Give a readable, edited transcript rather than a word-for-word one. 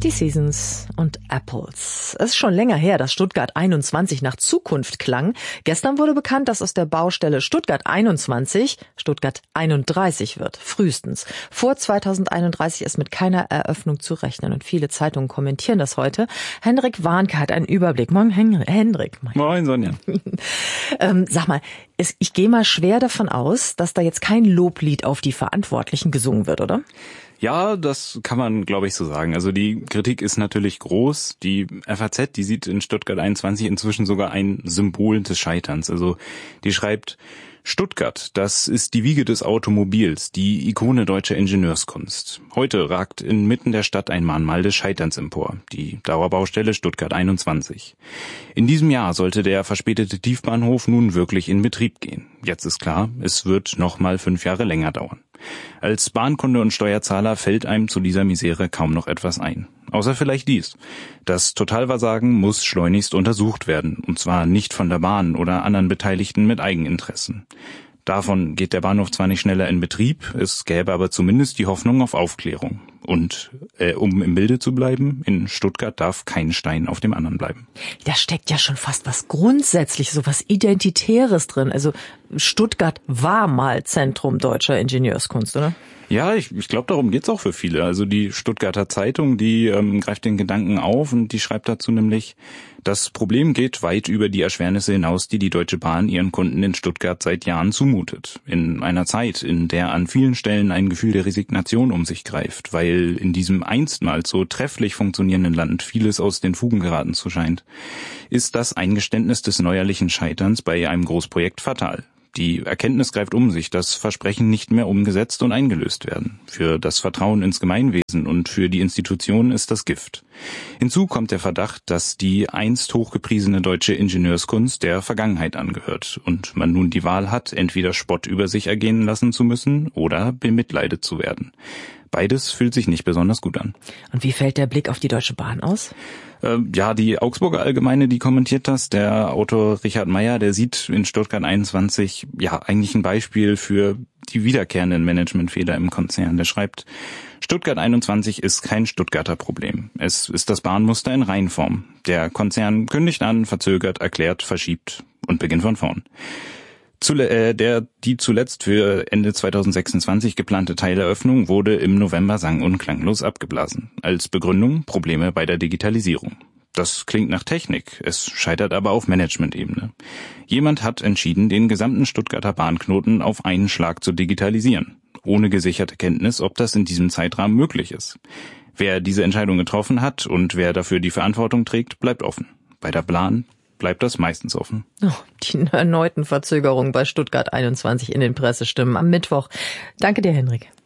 Die Seasons und Apples. Es ist schon länger her, dass Stuttgart 21 nach Zukunft klang. Gestern wurde bekannt, dass aus der Baustelle Stuttgart 21 Stuttgart 31 wird. Frühestens. Vor 2031 ist mit keiner Eröffnung zu rechnen. Und viele Zeitungen kommentieren das heute. Henrik Warnke hat einen Überblick. Moin, Henrik. Moin, Sonja. Sag mal, ich gehe mal schwer davon aus, dass da jetzt kein Loblied auf die Verantwortlichen gesungen wird, oder? Ja, das kann man, glaube ich, so sagen. Also die Kritik ist natürlich groß. Die FAZ, die sieht in Stuttgart 21 inzwischen sogar ein Symbol des Scheiterns. Also die schreibt: Stuttgart, das ist die Wiege des Automobils, die Ikone deutscher Ingenieurskunst. Heute ragt inmitten der Stadt ein Mahnmal des Scheiterns empor, die Dauerbaustelle Stuttgart 21. In diesem Jahr sollte der verspätete Tiefbahnhof nun wirklich in Betrieb gehen. Jetzt ist klar, es wird noch mal 5 Jahre länger dauern. Als Bahnkunde und Steuerzahler fällt einem zu dieser Misere kaum noch etwas ein. Außer vielleicht dies: Das Totalversagen muss schleunigst untersucht werden, und zwar nicht von der Bahn oder anderen Beteiligten mit Eigeninteressen. Davon geht der Bahnhof zwar nicht schneller in Betrieb, es gäbe aber zumindest die Hoffnung auf Aufklärung. Und um im Bilde zu bleiben, in Stuttgart darf kein Stein auf dem anderen bleiben. Da steckt ja schon fast was Grundsätzliches, so was Identitäres drin. Also Stuttgart war mal Zentrum deutscher Ingenieurskunst, oder? Ja, ich glaube, darum geht's auch für viele. Also die Stuttgarter Zeitung, die greift den Gedanken auf und die schreibt dazu nämlich: Das Problem geht weit über die Erschwernisse hinaus, die die Deutsche Bahn ihren Kunden in Stuttgart seit Jahren zumutet. In einer Zeit, in der an vielen Stellen ein Gefühl der Resignation um sich greift, weil in diesem einstmals so trefflich funktionierenden Land vieles aus den Fugen geraten zu scheint, ist das Eingeständnis des neuerlichen Scheiterns bei einem Großprojekt fatal. Die Erkenntnis greift um sich, dass Versprechen nicht mehr umgesetzt und eingelöst werden. Für das Vertrauen ins Gemeinwesen und für die Institutionen ist das Gift. Hinzu kommt der Verdacht, dass die einst hochgepriesene deutsche Ingenieurskunst der Vergangenheit angehört und man nun die Wahl hat, entweder Spott über sich ergehen lassen zu müssen oder bemitleidet zu werden. Beides fühlt sich nicht besonders gut an. Und wie fällt der Blick auf die Deutsche Bahn aus? Ja, die Augsburger Allgemeine, die kommentiert das. Der Autor Richard Meyer, der sieht in Stuttgart 21 ja eigentlich ein Beispiel für die wiederkehrenden Managementfehler im Konzern. Der schreibt: Stuttgart 21 ist kein Stuttgarter Problem. Es ist das Bahnmuster in Reinform. Der Konzern kündigt an, verzögert, erklärt, verschiebt und beginnt von vorn. Die zuletzt für Ende 2026 geplante Teileröffnung wurde im November sang- und klanglos abgeblasen. Als Begründung Probleme bei der Digitalisierung. Das klingt nach Technik, es scheitert aber auf Management-Ebene. Jemand hat entschieden, den gesamten Stuttgarter Bahnknoten auf einen Schlag zu digitalisieren, ohne gesicherte Kenntnis, ob das in diesem Zeitrahmen möglich ist. Wer diese Entscheidung getroffen hat und wer dafür die Verantwortung trägt, bleibt offen. Bei der Bahn bleibt das meistens offen. Oh, die erneuten Verzögerungen bei Stuttgart 21 in den Pressestimmen am Mittwoch. Danke dir, Henrik.